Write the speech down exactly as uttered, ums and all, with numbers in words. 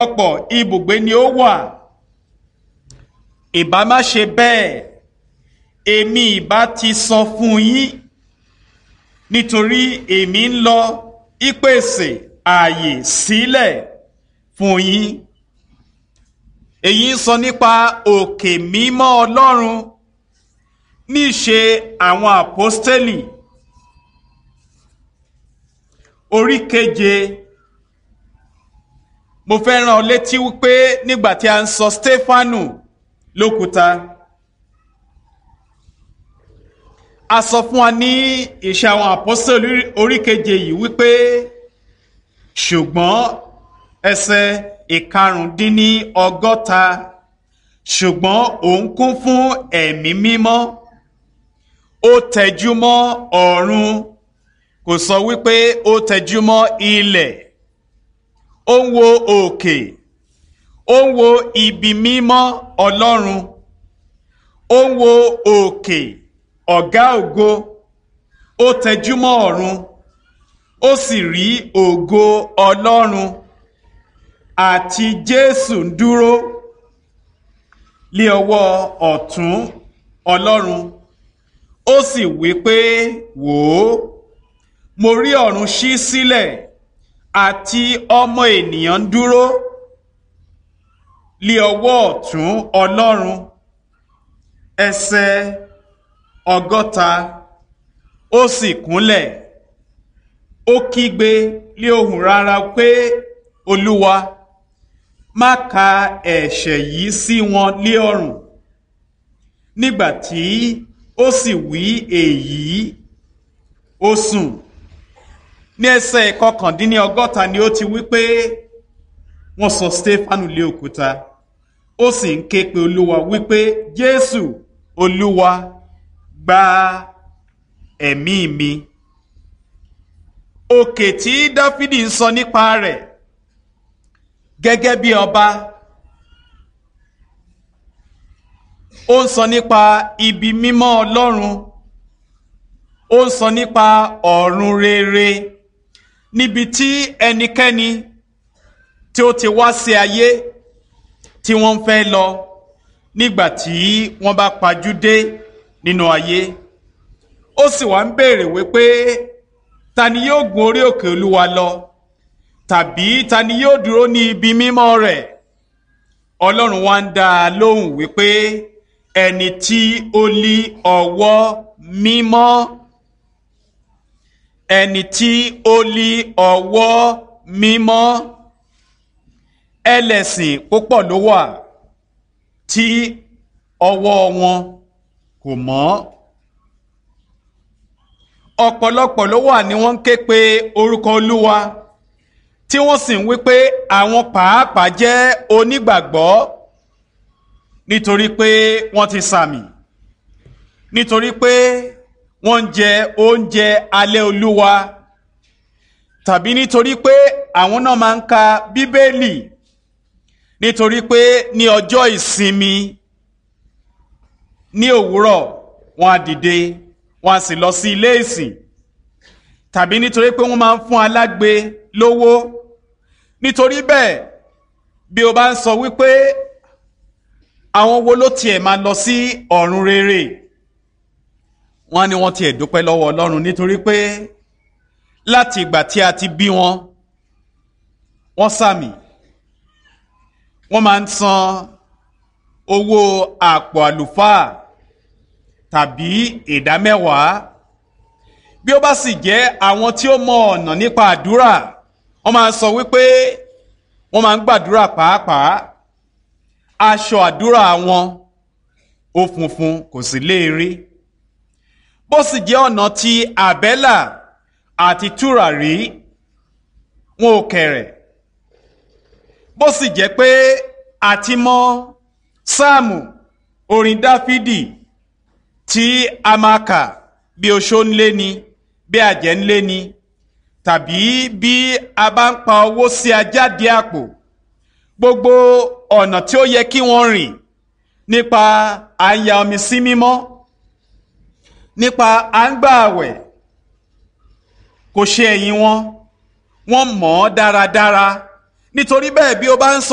ọ̀pọ̀ ibùgbé ni ó wà. Ìbá má ṣe bẹ́ẹ̀, èmi ìbá ti sọ fún yín, nítorí èmi ń lọ ìpèsè ààyè sílẹ̀ fún yín. Èyí ń sọ nípa òkè mímọ́ Ọlọ́run ní ìṣe àwọn àpọ́stélì orí keje. Mo fẹ́ rán ọ létí wípé nígbà tí a ń sọ Stefanu lókúta, a sọ fún wa ní ìṣe àwọn àpọ́stélì orí keje yìí wípé ṣùgbọ́n ẹsẹ̀ ìkarùndínní ọgọ́ta, ṣùgbọ́n òun kún fún ẹ̀mí mímọ́, ó tẹjúmọ́ ọ̀run, kò sọ wípé ó tẹjúmọ́ ilẹ̀. Ó ń wo òkè, ó ń wo ibi mímọ́ Ọlọ́run, ó ń wo òkè ọ̀gá ògo, ó tẹjúmọ́ ọ̀run, ó sì rí ògo Ọlọ́run àti Jésù ń dúró lé ọwọ́ ọ̀tún Ọlọ́run. Ó sì wí pé, wò ó, mo rí ọ̀run ṣí sílẹ̀ àti ọmọ ènìyàn ń dúró lé ọwọ́ ọ̀tún Ọlọ́run. Ẹsẹ̀ ọgọ́ta, ó sì kúnlẹ̀, ó kígbe lé ohùn rara pé, Olúwa, má ka ẹ̀ṣẹ̀ yìí sí wọn lé ọrùn. Nígbà tí ó sì wí èyí, ó sùn. Ní ẹsẹ̀ ìkọkàndínní ọgọ́ta ni ó ti wí pé wọ́n sọ Stefanu lé òkúta, ó sì ń ké pe Olúwa wípé, Jésù, Olúwa, gba ẹ̀mí mi. Òkè tí Dáfídì ń sọ nípa rẹ̀ gẹ́gẹ́ bí ọba, ó ń sọ nípa ibi mímọ́ Ọlọ́run, ó ń sọ nípa ọ̀run rere, níbi tí ẹnikẹ́ni tí ó ti wá sí ayé tí wọ́n ń fẹ́ lọ nígbà tí wọ́n bá pajú dé nínú ayé. Ó sì wá ń béèrè wípé ta ni yóò gun orí òkè Olúwa lọ, tàbí ta ni yóò dúró ní ibi mímọ́ rẹ̀? Ọlọ́run wá ń dá a lóhùn wípé ẹni tí ó lí ọwọ́ mímọ́, ẹni tí ó lí ọwọ́ mímọ́. Ẹlẹ́sìn púpọ̀ ló wà tí ọwọ́ wọn kò mọ́. Ọ̀pọ̀lọpọ̀ ló wà ní wọ́n ń ké pe orúkọ Olúwa, tí wọ́n sì ń wí pé àwọn pàápàá jẹ́ onígbàgbọ́, nítorí pé wọ́n ti sàmì, nítorí pé wọ́n ń jẹ oúnjẹ alẹ́ Olúwa, tàbí nítorí pé àwọn náà máa ń ka Bíbélì, nítorí pé ní ọjọ́ ìsinmi ní òwúrọ̀ wọ́n á dìde, wọ́n á sì lọ sí ilé ìsìn, tàbí nítorí pé wọ́n máa ń fún alágbe lówó. Nítorí bẹ́ẹ̀, bí o bá ń sọ wípé àwọn wo ló tiẹ̀ máa lọ sí ọ̀run rere, wọ́n ní wọ́n tiẹ̀ dúpẹ́ lọ́wọ́ Ọlọ́run, nítorí pé láti ìgbà tí a ti bí wọn, wọ́n sàmì, wọ́n máa ń san owó àpò àlùfáà tàbí ìdámẹ́wàá. Bí ó bá sì jẹ́ àwọn tí ó mọ ọ̀nà nípa àdúrà, wọ́n máa ń sọ wípé wọ́n máa ń gbàdúrà pàápàá, aṣọ àdúrà wọn ó funfun kò sì léèrè. Bó sì jẹ́ ọ̀nà ti àbẹ́là àti tùràrí, wọn ò kẹ̀rẹ̀. Bó sì jẹ́ pé àti mọ sáàmù orin Dáfídì tí a máa kà bí oṣó ń lé ni, bí àjẹ́ ń lé ni, tàbí bí a bá ń pa owó sí ajáde àpò, gbogbo ọ̀nà tí ó yẹ kí wọ́n rìn nípa à ń ya omi sí mímọ́, nípa à ń gbà àwẹ̀, kò ṣe ẹ̀yìn wọn, wọ́n mọ̀ ọ́ dáradára. Nítorí bẹ́ẹ̀, bí ó bá ń sọ